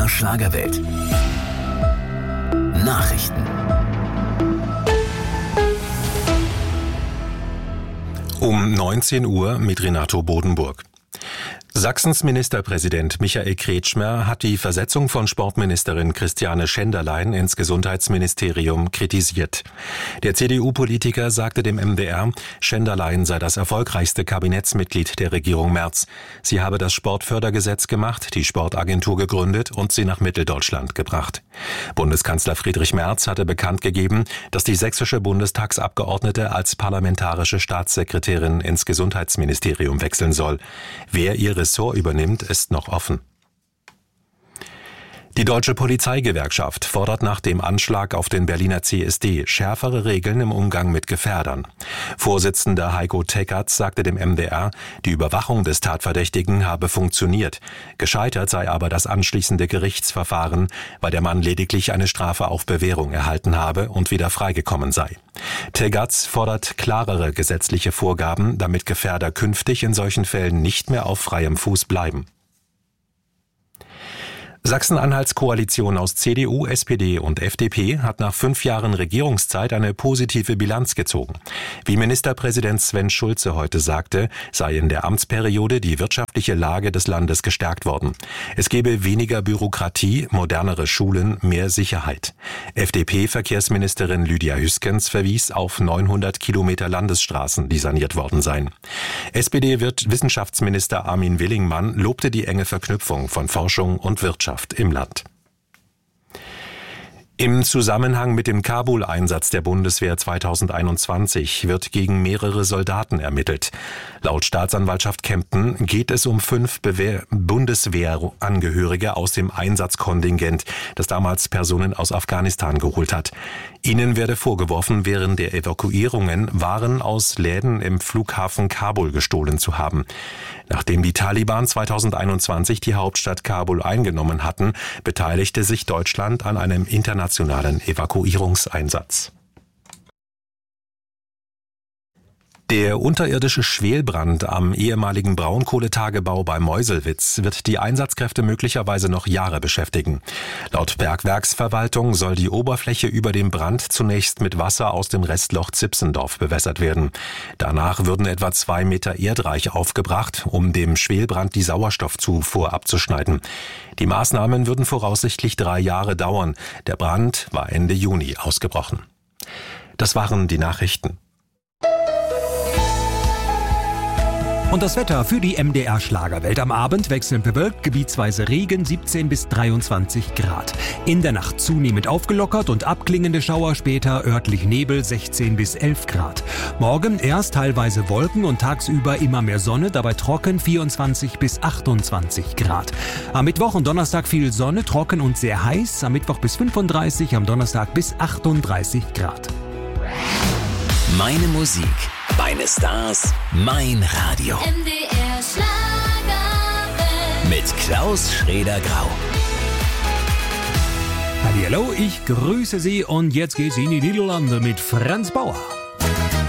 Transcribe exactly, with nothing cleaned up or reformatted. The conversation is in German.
R Schlagerwelt. Nachrichten. Um neunzehn Uhr mit Renato Bodenburg. Sachsens Ministerpräsident Michael Kretschmer hat die Versetzung von Sportministerin Christiane Schenderlein ins Gesundheitsministerium kritisiert. Der C D U-Politiker sagte dem M D R, Schenderlein sei das erfolgreichste Kabinettsmitglied der Regierung Merz. Sie habe das Sportfördergesetz gemacht, die Sportagentur gegründet und sie nach Mitteldeutschland gebracht. Bundeskanzler Friedrich Merz hatte bekannt gegeben, dass die sächsische Bundestagsabgeordnete als parlamentarische Staatssekretärin ins Gesundheitsministerium wechseln soll. Wer ihr Ressort übernimmt, ist noch offen. Die Deutsche Polizeigewerkschaft fordert nach dem Anschlag auf den Berliner C S D schärfere Regeln im Umgang mit Gefährdern. Vorsitzender Heiko Teckertz sagte dem M D R, die Überwachung des Tatverdächtigen habe funktioniert. Gescheitert sei aber das anschließende Gerichtsverfahren, weil der Mann lediglich eine Strafe auf Bewährung erhalten habe und wieder freigekommen sei. Teckertz fordert klarere gesetzliche Vorgaben, damit Gefährder künftig in solchen Fällen nicht mehr auf freiem Fuß bleiben. Sachsen-Anhalts Koalition aus C D U, S P D und F D P hat nach fünf Jahren Regierungszeit eine positive Bilanz gezogen. Wie Ministerpräsident Sven Schulze heute sagte, sei in der Amtsperiode die wirtschaftliche Lage des Landes gestärkt worden. Es gebe weniger Bürokratie, modernere Schulen, mehr Sicherheit. F D P-Verkehrsministerin Lydia Hüskens verwies auf neunhundert Kilometer Landesstraßen, die saniert worden seien. S P D-Wissenschaftsminister Armin Willingmann lobte die enge Verknüpfung von Forschung und Wirtschaft im Land. Im Zusammenhang mit dem Kabul-Einsatz der Bundeswehr zweitausendeinundzwanzig wird gegen mehrere Soldaten ermittelt. Laut Staatsanwaltschaft Kempten geht es um fünf Bewehr- Bundeswehrangehörige aus dem Einsatzkontingent, das damals Personen aus Afghanistan geholt hat. Ihnen werde vorgeworfen, während der Evakuierungen Waren aus Läden im Flughafen Kabul gestohlen zu haben. Nachdem die Taliban zweitausendeinundzwanzig die Hauptstadt Kabul eingenommen hatten, beteiligte sich Deutschland an einem internationalen Evakuierungseinsatz. Der unterirdische Schwelbrand am ehemaligen Braunkohletagebau bei Meuselwitz wird die Einsatzkräfte möglicherweise noch Jahre beschäftigen. Laut Bergwerksverwaltung soll die Oberfläche über dem Brand zunächst mit Wasser aus dem Restloch Zipsendorf bewässert werden. Danach würden etwa zwei Meter Erdreich aufgebracht, um dem Schwelbrand die Sauerstoffzufuhr abzuschneiden. Die Maßnahmen würden voraussichtlich drei Jahre dauern. Der Brand war Ende Juni ausgebrochen. Das waren die Nachrichten. Und das Wetter für die M D R Schlagerwelt. Am Abend wechselnd bewölkt, gebietsweise Regen, siebzehn bis dreiundzwanzig Grad. In der Nacht zunehmend aufgelockert und abklingende Schauer, später örtlich Nebel, sechzehn bis elf Grad. Morgen erst teilweise Wolken und tagsüber immer mehr Sonne, dabei trocken, vierundzwanzig bis achtundzwanzig Grad. Am Mittwoch und Donnerstag viel Sonne, trocken und sehr heiß. Am Mittwoch bis fünfunddreißig, am Donnerstag bis achtunddreißig Grad. Meine Musik, meine Stars, mein Radio. M D R Schlagerwelt. Mit Klaus Schrader-Grau. Hallihallo, ich grüße Sie und jetzt geht's in die Niederlande mit Franz Bauer.